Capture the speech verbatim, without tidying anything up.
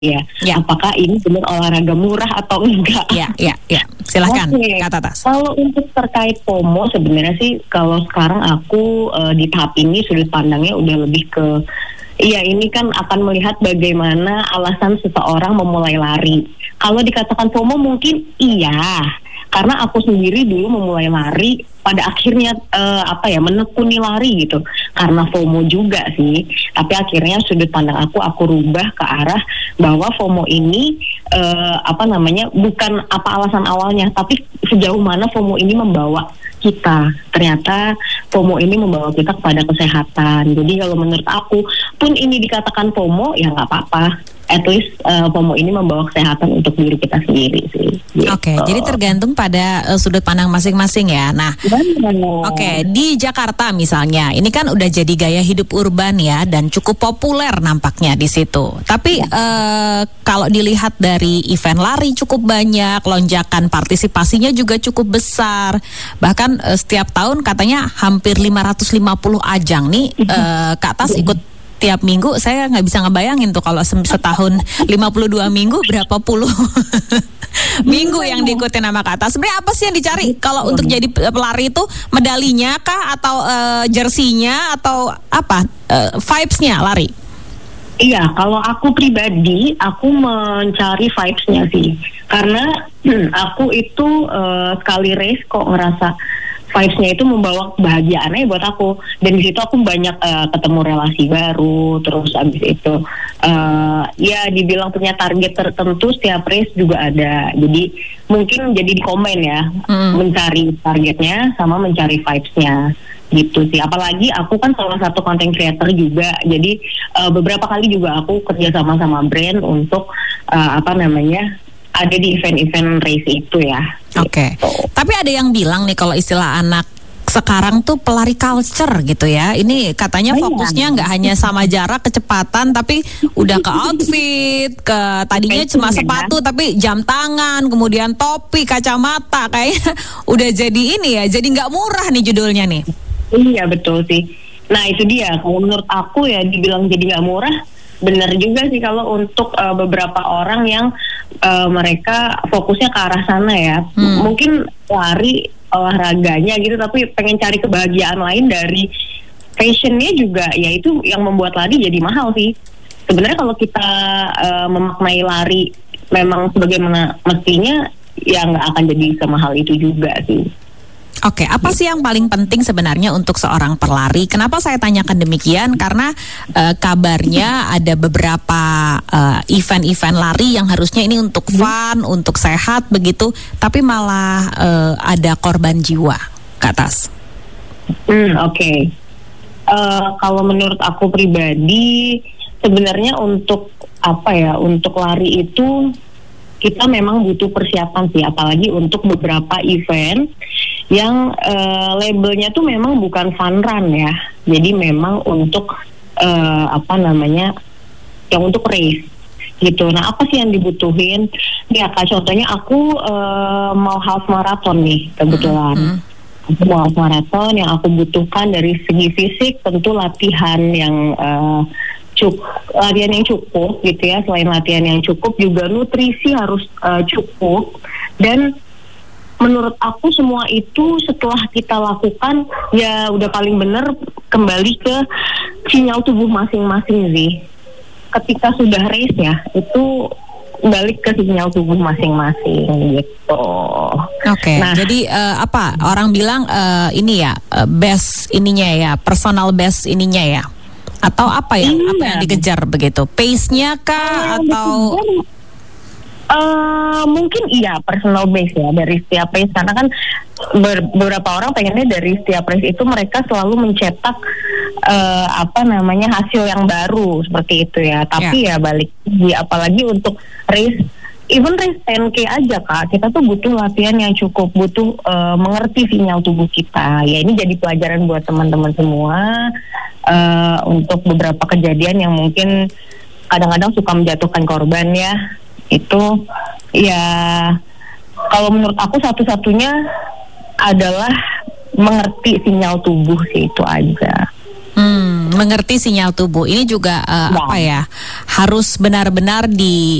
ya, ya. Apakah ini benar olahraga murah atau enggak? Ya, ya, ya. Silakan, okay. Kak Tatas. Kalau untuk terkait FOMO, sebenarnya sih kalau sekarang aku uh, di tahap ini sudut pandangnya udah lebih ke, iya ini kan akan melihat bagaimana alasan seseorang memulai lari. Kalau dikatakan FOMO mungkin iya, karena aku sendiri dulu memulai lari pada akhirnya uh, apa ya menekuni lari gitu karena FOMO juga sih. Tapi akhirnya sudut pandang aku aku rubah ke arah bahwa FOMO ini uh, apa namanya bukan apa alasan awalnya, tapi sejauh mana FOMO ini membawa kita. Ternyata FOMO ini membawa kita kepada kesehatan. Jadi kalau menurut aku pun ini dikatakan FOMO ya nggak apa-apa. At least uh, FOMO ini membawa kesehatan untuk diri kita sendiri sih. Gitu. Oke, okay, jadi tergantung pada uh, sudut pandang masing-masing ya. Nah, oke okay, di Jakarta misalnya, ini kan udah jadi gaya hidup urban ya dan cukup populer nampaknya di situ. Tapi ya. uh, kalau dilihat dari event lari cukup banyak, lonjakan partisipasinya juga cukup besar. Bahkan uh, setiap tahun katanya hampir lima ratus lima puluh ajang nih. Uh, Kak Tas ikut tiap minggu, saya nggak bisa ngebayangin tuh kalau setahun lima puluh dua minggu berapa puluh minggu yang diikutin sama Kak Tas. Sebenarnya apa sih yang dicari kalau untuk jadi pelari itu? Medalinya kah atau uh, jersinya atau apa uh, vibes-nya lari? Iya, kalau aku pribadi aku mencari vibes-nya sih, karena hmm, aku itu uh, sekali race kok ngerasa vibes-nya itu membawa kebahagiaannya buat aku, dan di situ aku banyak uh, ketemu relasi baru. Terus abis itu uh, ya dibilang punya target tertentu setiap race juga ada, jadi mungkin jadi di komen ya hmm. mencari targetnya sama mencari vibes-nya gitu sih. Apalagi aku kan salah satu content creator juga, jadi uh, beberapa kali juga aku kerja sama sama brand untuk uh, apa namanya ada di event-event race itu ya. Oke. Okay. Gitu. Tapi ada yang bilang nih kalau istilah anak sekarang tuh pelari culture gitu ya. Ini katanya fokusnya nggak hanya sama jarak, kecepatan, tapi udah ke outfit, ke tadinya cuma sepatu tapi jam tangan, kemudian topi, kacamata, kayaknya udah jadi ini ya. Jadi nggak murah nih judulnya nih. Iya betul sih. Nah itu dia. Kalau menurut aku ya dibilang jadi nggak murah. Benar juga sih kalau untuk uh, beberapa orang yang uh, mereka fokusnya ke arah sana ya. Hmm. Mungkin lari olahraganya gitu, tapi pengen cari kebahagiaan lain dari fashionnya juga, ya itu yang membuat lari jadi mahal sih. Sebenarnya kalau kita uh, memaknai lari memang sebagaimana mestinya, ya nggak akan jadi semahal itu juga sih. Oke, apa sih yang paling penting sebenarnya untuk seorang pelari? Kenapa saya tanyakan demikian? Karena uh, kabarnya ada beberapa uh, event-event lari yang harusnya ini untuk fun, hmm. untuk sehat begitu, tapi malah uh, ada korban jiwa, Kak Tas. Hmm, Oke, okay. uh, kalau menurut aku pribadi, sebenarnya untuk apa ya? Untuk lari itu kita memang butuh persiapan sih, apalagi untuk beberapa event yang uh, labelnya tuh memang bukan fun run ya, jadi memang untuk uh, apa namanya, yang untuk race gitu. Nah apa sih yang dibutuhin? Ya kak, contohnya aku uh, mau half marathon nih kebetulan. Mm-hmm. Aku mau half marathon, yang aku butuhkan dari segi fisik tentu latihan yang uh, cukup, latihan yang cukup gitu ya. Selain latihan yang cukup juga nutrisi harus uh, cukup, dan menurut aku semua itu setelah kita lakukan ya udah paling benar kembali ke sinyal tubuh masing-masing sih. Ketika sudah race ya itu balik ke sinyal tubuh masing-masing gitu. Oke. Okay, nah, jadi uh, apa orang bilang uh, ini ya uh, best ininya ya, personal best ininya ya, atau apa yang iya. apa yang dikejar begitu? Pace-nya kah uh, atau? Uh, mungkin iya personal base ya dari setiap race, karena kan ber- beberapa orang pengennya dari setiap race itu mereka selalu mencetak uh, apa namanya hasil yang baru seperti itu ya. Tapi yeah. ya balik ya, apalagi untuk race, even race ten K aja kak, kita tuh butuh latihan yang cukup, butuh uh, mengerti sinyal tubuh kita. Ya ini jadi pelajaran buat teman-teman semua uh, untuk beberapa kejadian yang mungkin kadang-kadang suka menjatuhkan korban ya. Itu ya kalau menurut aku satu-satunya adalah mengerti sinyal tubuh sih, itu aja. Hmm, mengerti sinyal tubuh. Ini juga uh, Ya. apa ya? Harus benar-benar di